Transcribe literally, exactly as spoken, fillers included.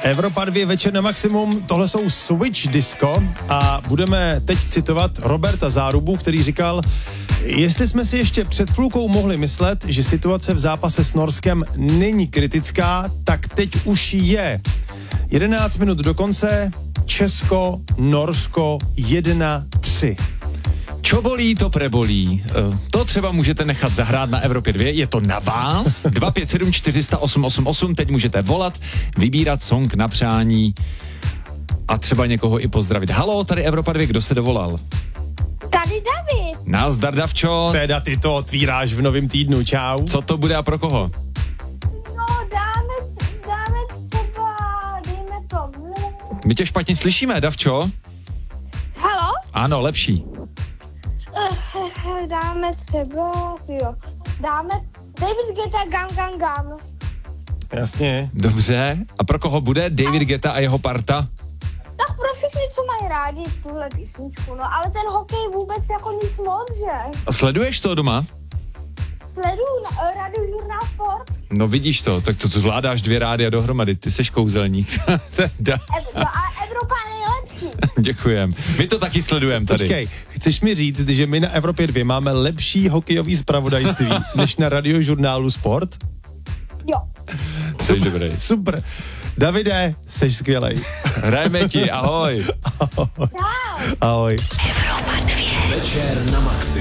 Evropa dva večer na maximum, tohle jsou Switch Disco a budeme teď citovat Roberta Zárubu, který říkal, jestli jsme si ještě před chvilkou mohli myslet, že situace v zápase s Norskem není kritická, tak teď už je. jedenáct minut do konce, Česko, Norsko jedna tři. Čo bolí, to prebolí. To třeba můžete nechat zahrát na Evropě dva, je to na vás. dva pět sedm čtyři nula nula osm osm osm, teď můžete volat, vybírat song na přání a třeba někoho i pozdravit. Haló, tady Evropa dva, kdo se dovolal? Tady David. Nazdar, Davčo. Teda ty to otvíráš v novém týdnu, čau. Co to bude a pro koho? No dáme, dáme třeba, dejme to. My tě špatně slyšíme, Davčo. Halo? Ano, lepší. Uh, dáme třeba, tyjo, dáme David Guetta Gang Gang Gang. Jasně. Dobře. A pro koho bude David Guetta a jeho parta? Tak pro všechny, co mají rádi tuhle písničku, no ale ten hokej vůbec jako nic moc, že? A sleduješ to doma? Sleduju na uh, Radiožurnál Sport. No vidíš to, tak to, to zvládáš dvě rádia dohromady, ty seš kouzelník. Ev- no a Evropa je nejlepší. Děkujem. My to taky sledujeme tady. Počkej, chceš mi říct, že my na Evropě dva máme lepší hokejový zpravodajství než na Radiožurnálu Sport? Jo. Jsi dobrý. Super. Davide, seš skvělej. Hrajeme ti, ahoj. Ahoj. Čau. Ahoj. Večer na maximum.